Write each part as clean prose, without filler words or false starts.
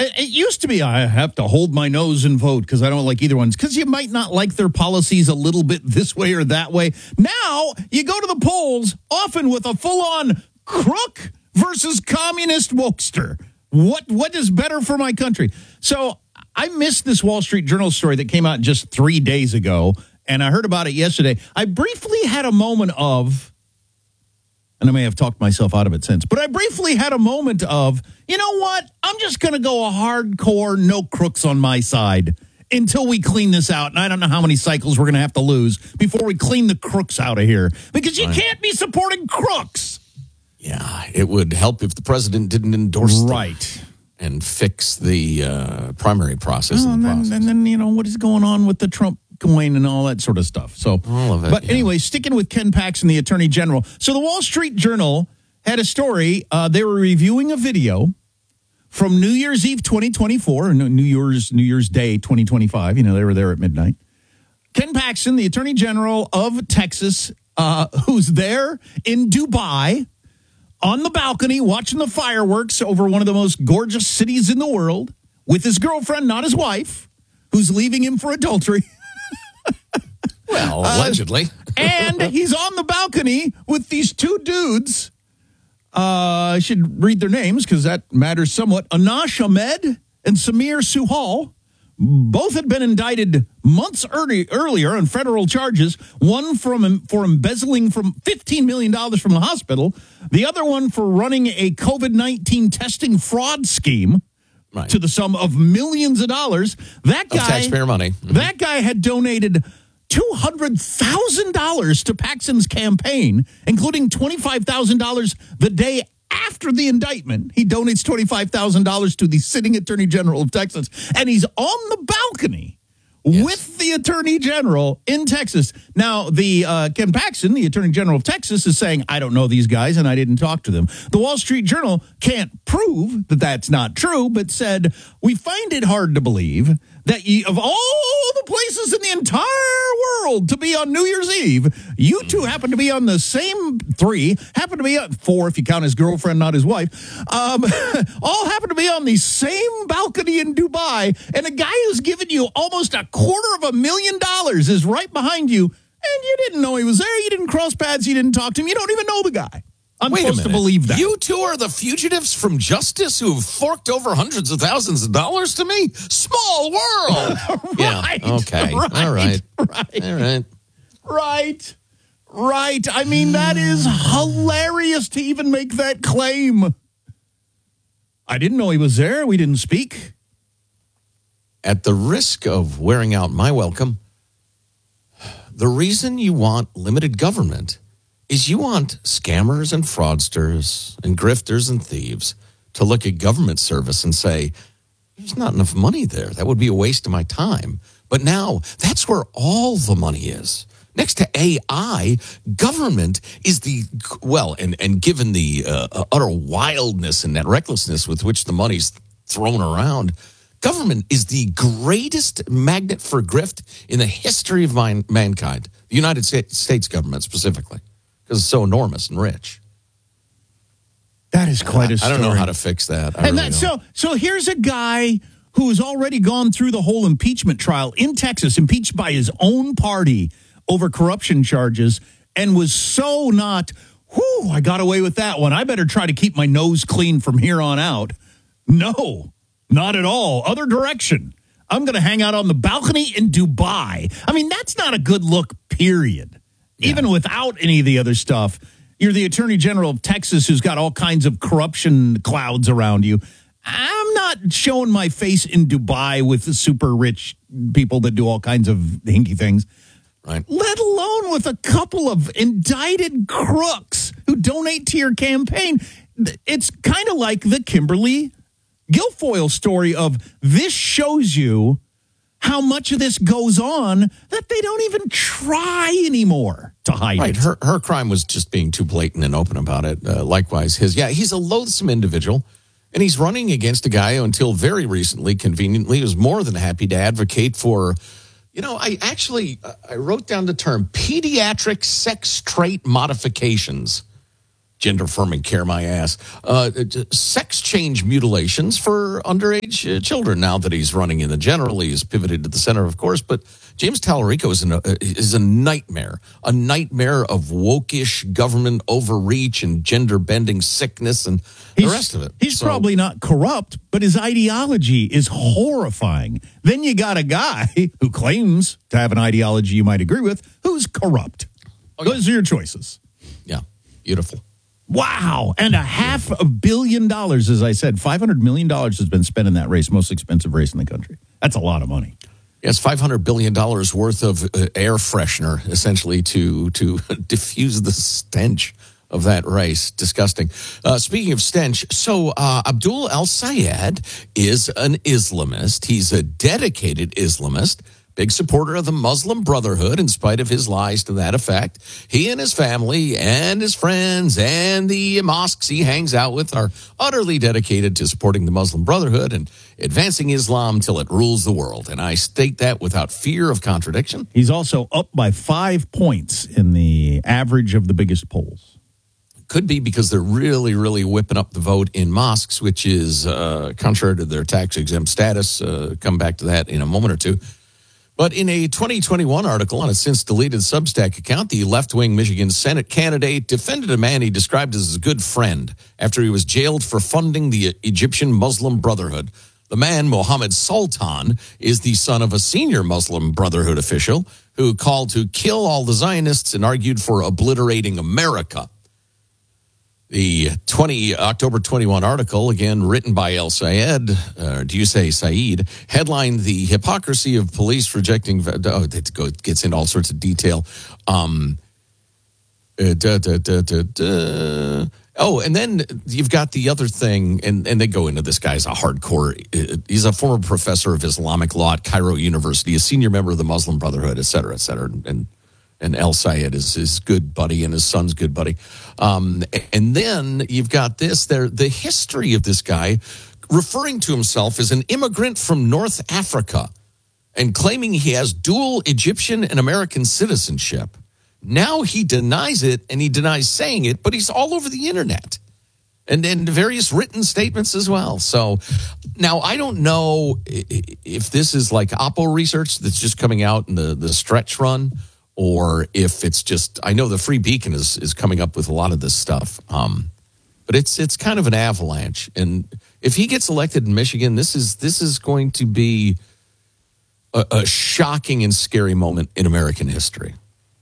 It used to be I have to hold my nose and vote because I don't like either one. Because you might not like their policies a little bit this way or that way. Now you go to the polls often with a full-on crook versus communist wokester. What is better for my country? So I missed this Wall Street Journal story that came out just 3 days ago, and I heard about it yesterday. I briefly had a moment of, and I may have talked myself out of it since, but I briefly had a moment of, you know what? I'm just going to go a hardcore no crooks on my side until we clean this out. And I don't know how many cycles we're going to have to lose before we clean the crooks out of here. Because you can't be supporting crooks. Yeah, it would help if the president didn't endorse them. Right. And fix the primary process. And then, you know, what is going on with the Trump coin and all that sort of stuff. So, all of it. But anyway, sticking with Ken Paxton, the Attorney General. So the Wall Street Journal had a story. They were reviewing a video from New Year's Eve 2024, or New Year's Day 2025. You know, they were there at midnight. Ken Paxton, the Attorney General of Texas, who's there in Dubai on the balcony watching the fireworks over one of the most gorgeous cities in the world with his girlfriend, not his wife, who's leaving him for adultery. Well, allegedly. And he's on the balcony with these two dudes. I should read their names because that matters somewhat. Anash Ahmed and Samir Suhal. Both had been indicted months earlier on federal charges, one for embezzling from $15 million from the hospital, the other one for running a COVID-19 testing fraud scheme to the sum of millions of dollars. That guy, of taxpayer money. Mm-hmm. That guy had donated $200,000 to Paxton's campaign, including $25,000 the day after the indictment. He donates $25,000 to the sitting Attorney General of Texas, and he's on the balcony with the Attorney General in Texas. Now, the Ken Paxton, the Attorney General of Texas, is saying, I don't know these guys, and I didn't talk to them. The Wall Street Journal can't prove that that's not true, but said, we find it hard to believe that of all the places in the entire world to be on New Year's Eve, you two happen to be on the same four if you count his girlfriend, not his wife, all happen to be on the same balcony in Dubai, and a guy who's given you almost $250,000 is right behind you, and you didn't know he was there, you didn't cross paths, you didn't talk to him, you don't even know the guy. I'm supposed to believe that. You two are the fugitives from justice who have forked over hundreds of thousands of dollars to me? Small world. Right. Yeah. Okay. Right, all right. Right. All right. Right. Right. I mean, that is hilarious to even make that claim. I didn't know he was there. We didn't speak. At the risk of wearing out my welcome, the reason you want limited government is you want scammers and fraudsters and grifters and thieves to look at government service and say, there's not enough money there. That would be a waste of my time. But now that's where all the money is. Next to AI, government is and given the utter wildness and that recklessness with which the money's thrown around, government is the greatest magnet for grift in the history of mankind, the United States government specifically. Because it's so enormous and rich. That is quite a story. I don't know how to fix that. So here's a guy who has already gone through the whole impeachment trial in Texas, impeached by his own party over corruption charges, and was so not, I got away with that one. I better try to keep my nose clean from here on out. No, not at all. Other direction. I'm going to hang out on the balcony in Dubai. I mean, that's not a good look, period. Even without any of the other stuff, you're the Attorney General of Texas who's got all kinds of corruption clouds around you. I'm not showing my face in Dubai with the super rich people that do all kinds of hinky things, right? Let alone with a couple of indicted crooks who donate to your campaign. It's kind of like the Kimberly Guilfoyle story of this shows you how much of this goes on that they don't even try anymore to hide it. Her crime was just being too blatant and open about it. Likewise, his. Yeah, he's a loathsome individual, and he's running against a guy who until very recently, conveniently, was more than happy to advocate for, I wrote down the term pediatric sex trait modifications gender affirming care, my ass. Sex change mutilations for underage children. Now that he's running in the general, he's pivoted to the center, of course. But James Tallarico is a nightmare of wokish government overreach and gender bending sickness and the rest of it. He's probably not corrupt, but his ideology is horrifying. Then you got a guy who claims to have an ideology you might agree with who's corrupt. Those are your choices. Yeah, beautiful. Wow. And $500 million, as I said, $500 million has been spent in that race, most expensive race in the country. That's a lot of money. Yes, $500 billion worth of air freshener, essentially, to diffuse the stench of that race. Disgusting. Speaking of stench, so Abdul El-Sayed is an Islamist. He's a dedicated Islamist. Big supporter of the Muslim Brotherhood, in spite of his lies to that effect. He and his family and his friends and the mosques he hangs out with are utterly dedicated to supporting the Muslim Brotherhood and advancing Islam till it rules the world. And I state that without fear of contradiction. He's also up by 5 points in the average of the biggest polls. Could be because they're really, really whipping up the vote in mosques, which is contrary to their tax-exempt status. Come back to that in a moment or two. But in a 2021 article on a since-deleted Substack account, the left-wing Michigan Senate candidate defended a man he described as a good friend after he was jailed for funding the Egyptian Muslim Brotherhood. The man, Mohammed Sultan, is the son of a senior Muslim Brotherhood official who called to kill all the Zionists and argued for obliterating America. The October 21 article, again written by El-Sayed, do you say Saeed, headlined "The Hypocrisy of Police Rejecting..." It gets into all sorts of detail. And then you've got the other thing, and they go into this guy's a hardcore. He's a former professor of Islamic law at Cairo University, a senior member of the Muslim Brotherhood, et cetera, et cetera. And El-Sayed is his good buddy and his son's good buddy. And then you've got the history of this guy referring to himself as an immigrant from North Africa and claiming he has dual Egyptian and American citizenship. Now he denies it, and he denies saying it, but he's all over the internet and various written statements as well. So now I don't know if this is like Oppo research that's just coming out in the stretch run, or if it's just, I know the Free Beacon is coming up with a lot of this stuff. But it's kind of an avalanche. And if he gets elected in Michigan, this is going to be a shocking and scary moment in American history.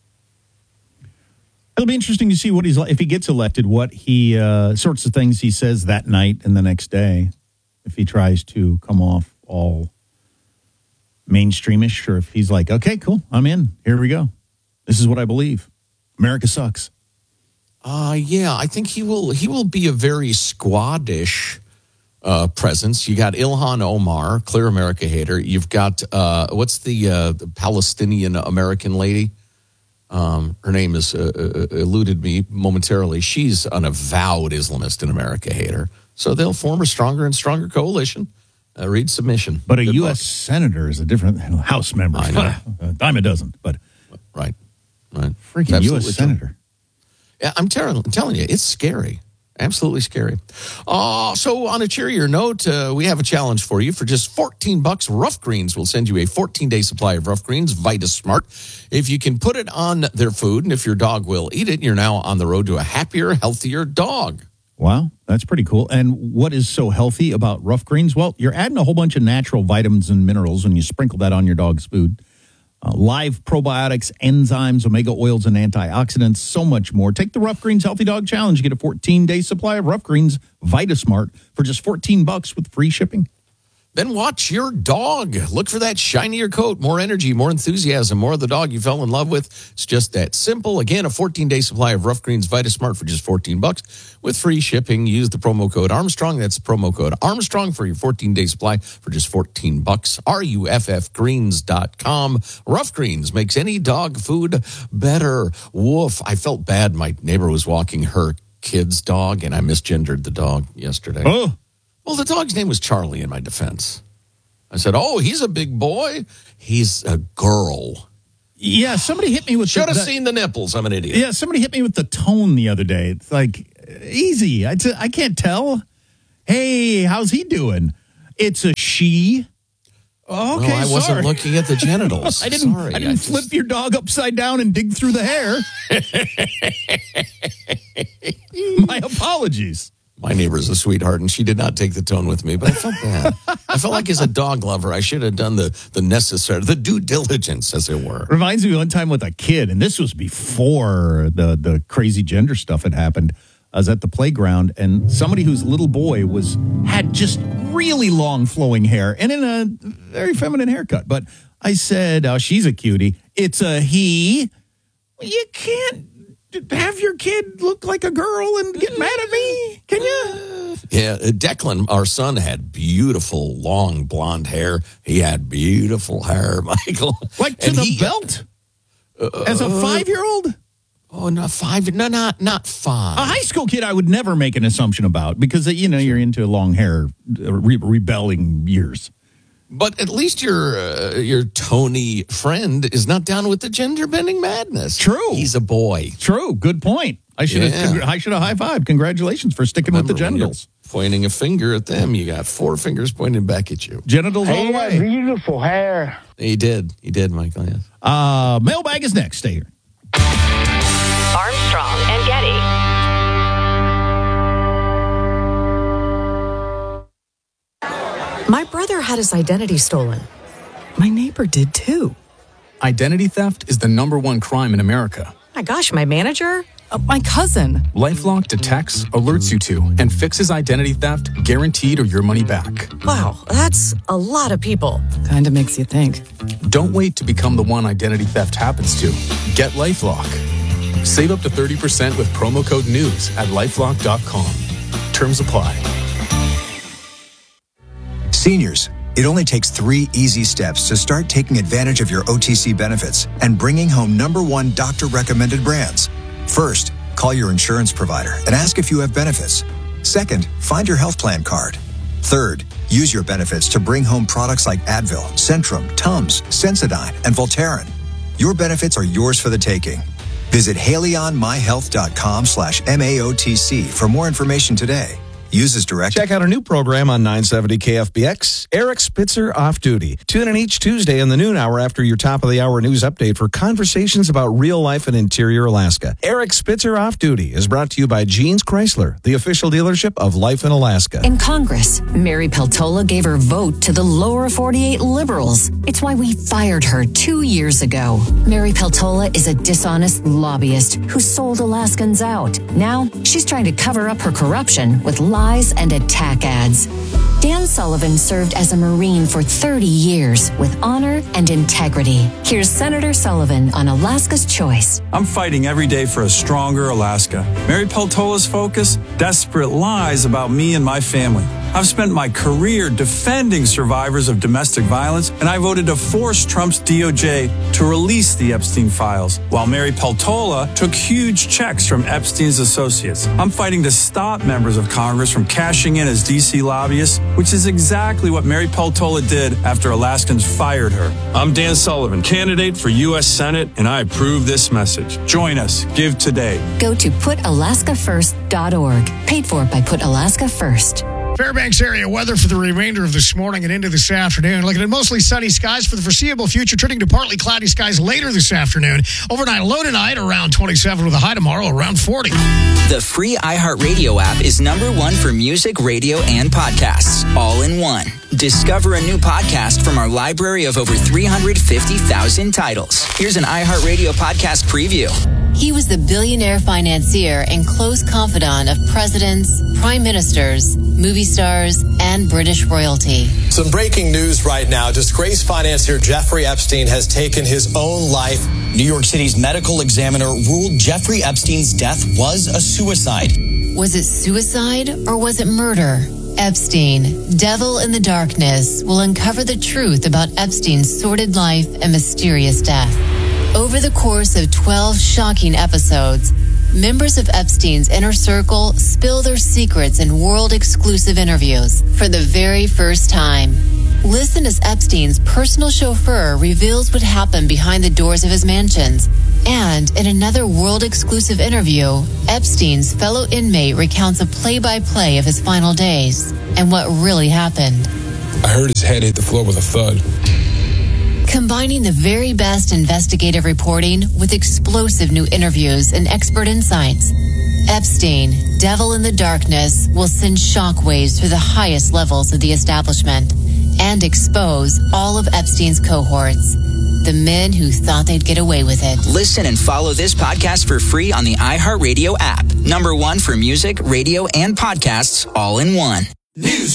It'll be interesting to see what he's like if he gets elected, what he sorts of things he says that night and the next day, if he tries to come off all mainstreamish, or if he's like, okay, cool, I'm in. Here we go. This is what I believe. America sucks. Yeah, I think he will be a very squadish presence. You got Ilhan Omar, clear America hater. You've got what's the Palestinian American lady? Her name has eluded me momentarily. She's an avowed Islamist and America hater. So they'll form a stronger and stronger coalition. Read submission. But a U.S. senator is a different House member. I know. A dime a dozen. But right. Freaking U.S. senator. Yeah, I'm telling you, it's scary. Absolutely scary. So on a cheerier note, we have a challenge for you. For just $14, Rough Greens will send you a 14-day supply of Rough Greens VitaSmart. If you can put it on their food, and if your dog will eat it, you're now on the road to a happier, healthier dog. Wow, that's pretty cool. And what is so healthy about Rough Greens? Well, you're adding a whole bunch of natural vitamins and minerals, and you sprinkle that on your dog's food. Live probiotics, enzymes, omega oils, and antioxidants, so much more. Take the Rough Greens Healthy Dog Challenge. Get a 14-day supply of Rough Greens VitaSmart for just $14 with free shipping. Then watch your dog. Look for that shinier coat, more energy, more enthusiasm, more of the dog you fell in love with. It's just that simple. Again, a 14-day supply of Rough Greens VitaSmart for just $14 with free shipping. Use the promo code Armstrong. That's the promo code Armstrong for your 14-day supply for just $14. RUFFgreens.com. Rough Greens makes any dog food better. Woof. I felt bad. My neighbor was walking her kid's dog, and I misgendered the dog yesterday. Oh. Well, the dog's name was Charlie in my defense. I said, oh, he's a big boy. He's a girl. Yeah, somebody hit me with... Should have seen the nipples. I'm an idiot. Yeah, somebody hit me with the tone the other day. It's like, Easy. I can't tell. Hey, how's he doing? It's a she. Oh, okay, I wasn't looking at the genitals. I didn't flip your dog upside down and dig through the hair. My apologies. My neighbor's a sweetheart, and she did not take the tone with me, but I felt bad. I felt like as a dog lover, I should have done the necessary, the due diligence, as it were. Reminds me of one time with a kid, and this was before the crazy gender stuff had happened. I was at the playground, and somebody whose little boy had just really long flowing hair and in a very feminine haircut. But I said, "Oh, she's a cutie. It's a he. You can't have your kid look like a girl and get mad at me, can you?" Yeah, Declan, our son, had beautiful long blonde hair. He had beautiful hair, Michael. Like to the belt? As a 5-year-old? Oh, not 5. No, not 5. A high school kid I would never make an assumption about because, you're into long hair, rebelling years. But at least your Tony friend is not down with the gender-bending madness. True. He's a boy. True. Good point. I should have high-fived. Congratulations for sticking with the genitals. Pointing a finger at them, you got 4 fingers pointing back at you. Genitals all the way. Beautiful hair. He did, Michael, yes. Mailbag is next. Stay here. Armstrong and Getty. My brother had his identity stolen. My neighbor did too. Identity theft is the #1 crime in America. My gosh, my manager? My cousin. LifeLock detects, alerts you to, and fixes identity theft guaranteed or your money back. Wow, that's a lot of people. Kinda makes you think. Don't wait to become the one identity theft happens to. Get LifeLock. Save up to 30% with promo code NEWS at lifelock.com. Terms apply. Seniors, it only takes 3 easy steps to start taking advantage of your OTC benefits and bringing home #1 doctor-recommended brands. First, call your insurance provider and ask if you have benefits. Second, find your health plan card. Third, use your benefits to bring home products like Advil, Centrum, Tums, Sensodyne, and Voltaren. Your benefits are yours for the taking. Visit HaleyOnMyHealth.com/MAOTC for more information today. Use as directed. Check out a new program on 970 KFBX, Eric Spitzer Off Duty. Tune in each Tuesday in the noon hour after your top of the hour news update for conversations about real life in interior Alaska. Eric Spitzer Off Duty is brought to you by Jeans Chrysler, the official dealership of Life in Alaska. In Congress, Mary Peltola gave her vote to the lower 48 liberals. It's why we fired her 2 years ago. Mary Peltola is a dishonest lobbyist who sold Alaskans out. Now, she's trying to cover up her corruption with lies and attack ads. Dan Sullivan served as a Marine for 30 years with honor and integrity. Here's Senator Sullivan on Alaska's Choice. I'm fighting every day for a stronger Alaska. Mary Peltola's focus? Desperate lies about me and my family. I've spent my career defending survivors of domestic violence, and I voted to force Trump's DOJ to release the Epstein files, while Mary Peltola took huge checks from Epstein's associates. I'm fighting to stop members of Congress from cashing in as D.C. lobbyists, which is exactly what Mary Peltola did after Alaskans fired her. I'm Dan Sullivan, candidate for U.S. Senate, and I approve this message. Join us. Give today. Go to PutAlaskaFirst.org. Paid for by Put Alaska First. Fairbanks area weather for the remainder of this morning and into this afternoon. Looking at mostly sunny skies for the foreseeable future, turning to partly cloudy skies later this afternoon. Overnight low tonight around 27 with a high tomorrow around 40. The free iHeartRadio app is #1 for music, radio, and podcasts, all in one. Discover a new podcast from our library of over 350,000 titles. Here's an iHeartRadio podcast preview. He was the billionaire financier and close confidant of presidents, prime ministers, movie stars, and British royalty. Some breaking news right now. Disgraced financier Jeffrey Epstein has taken his own life. New York City's medical examiner ruled Jeffrey Epstein's death was a suicide. Was it suicide or was it murder? Epstein, Devil in the Darkness, will uncover the truth about Epstein's sordid life and mysterious death. Over the course of 12 shocking episodes, members of Epstein's inner circle spill their secrets in world-exclusive interviews for the very first time. Listen as Epstein's personal chauffeur reveals what happened behind the doors of his mansions. And in another world-exclusive interview, Epstein's fellow inmate recounts a play-by-play of his final days and what really happened. I heard his head hit the floor with a thud. Combining the very best investigative reporting with explosive new interviews and expert insights, Epstein, Devil in the Darkness, will send shockwaves through the highest levels of the establishment and expose all of Epstein's cohorts, the men who thought they'd get away with it. Listen and follow this podcast for free on the iHeartRadio app. #1 for music, radio, and podcasts all in one. News